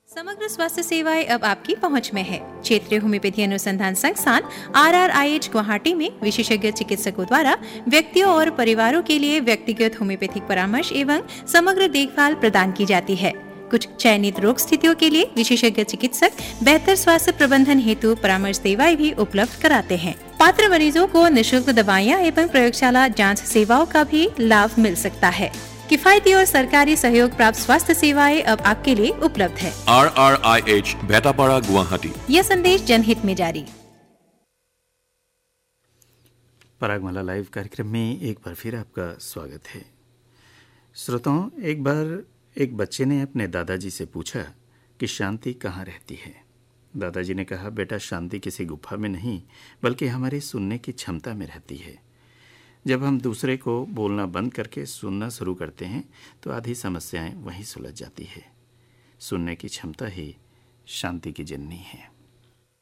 समग्र स्वास्थ्य सेवाएं अब आपकी पहुंच में है। क्षेत्रीय होम्योपैथी अनुसंधान संस्थान RRIH गुवाहाटी में विशेषज्ञ चिकित्सकों द्वारा व्यक्तियों और परिवारों के लिए व्यक्तिगत होम्योपैथिक परामर्श एवं समग्र देखभाल प्रदान की जाती है। कुछ चयनित रोग स्थितियों के लिए विशेषज्ञ चिकित्सक बेहतर स्वास्थ्य प्रबंधन हेतु परामर्श सेवाएं भी उपलब्ध कराते हैं। पात्र मरीजों को निःशुल्क दवाइयाँ एवं प्रयोगशाला जाँच सेवाओं का भी लाभ मिल सकता है। किफायती और सरकारी सहयोग प्राप्त स्वास्थ्य सेवाएं अब आपके लिए उपलब्ध है। RRIH भेटापाड़ा गुवाहाटी। यह संदेश जनहित में जारी। परागमाला लाइव कार्यक्रम में एक बार फिर आपका स्वागत है। श्रोताओं, एक बार एक बच्चे ने अपने दादाजी से पूछा कि शांति कहाँ रहती है। दादाजी ने कहा, बेटा, शांति किसी गुफा में नहीं बल्कि हमारे सुनने की क्षमता में रहती है। जब हम दूसरे को बोलना बंद करके सुनना शुरू करते हैं तो आधी समस्याएं वहीं सुलझ जाती है। सुनने की क्षमता ही शांति की जननी है।